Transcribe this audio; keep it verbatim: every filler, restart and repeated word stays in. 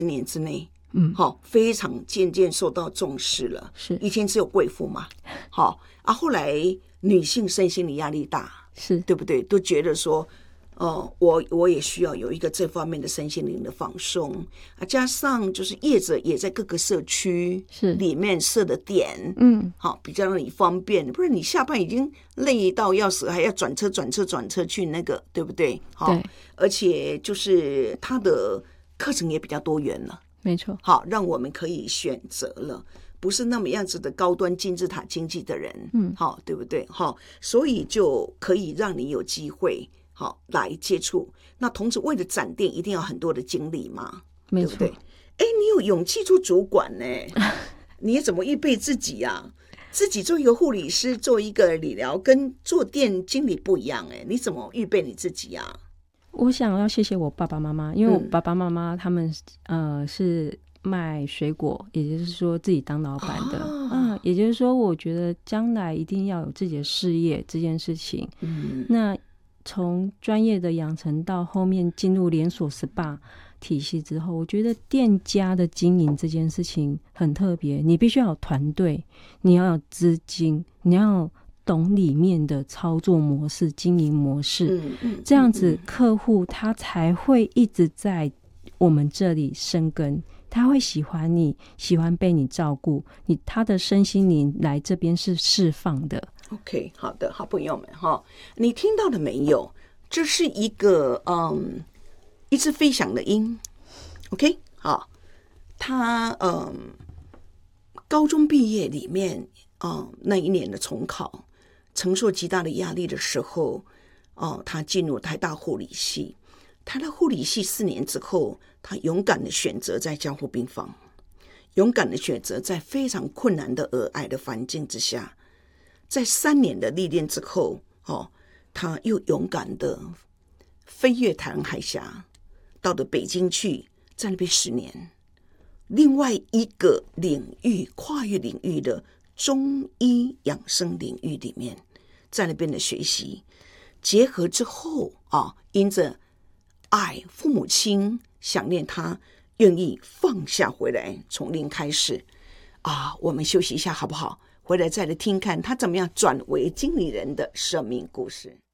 年之内， 嗯， 好，非常渐渐受到重视了。 是以前只有贵妇嘛，好啊，后来女性身心理压力大， 是， 对不对？都觉得说，哦，我我也需要有一个这方面的身心灵的放松啊，加上就是业者也在各个社区是里面设的点， 嗯， 好，比较让你方便，不然你下班已经累到要死，还要转车转车转车去那个，对不对？好， 对， 而且就是它的课程也比较多元了， 没错， 好，让我们可以选择了。不是那么样子的高端金字塔经济的人， 嗯， 好，对不对？好，所以就可以让你有机会，好来接触。那同时为了展店，一定要很多的经历嘛， 没错， 对不对？哎，你有勇气做主管呢？你怎么预备自己呀、啊？自己做一个护理师，做一个理疗，跟做店经理不一样哎，你怎么预备你自己呀、啊？ 我想要谢谢我爸爸妈妈，因为我爸爸妈妈他们、嗯、呃是卖水果，也就是说自己当老板的， 哦、 嗯，也就是说，我觉得将来一定要有自己的事业这件事情。 嗯， 那从专业的养成到后面进入连锁 S P A 体系之后，我觉得店家的经营这件事情很特别，你必须要有团队，你要有资金，你要懂里面的操作模式、经营模式， 嗯嗯， 这样子客户他才会一直在我们这里生根，他会喜欢你，喜欢被你照顾，你他的身心灵来这边是释放的。 OK， 好的，好朋友们哈，你听到了没有？这是一个嗯，一只飞翔的鹰。OK， 好，他嗯，高中毕业里面嗯那一年的重考，承受极大的压力的时候，哦，他进入台大护理系。台大护理系四年之后，他勇敢的选择在加护病房，勇敢的选择在非常困难的儿癌的环境之下。在三年的历练之后，哦，他又勇敢的飞越台湾海峡，到了北京去，在那边十年。另外一个领域，跨越领域的中医养生领域里面，在那边的学习结合之后啊，因着爱父母亲想念他，愿意放下回来，从零开始啊。我们休息一下好不好？回来再来听看他怎么样转为经理人的生命故事。